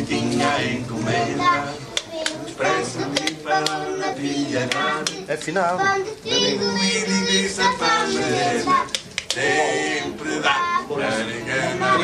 tinha encomenda, expresso e pão na pilha grande. É final. Domingo e linguiça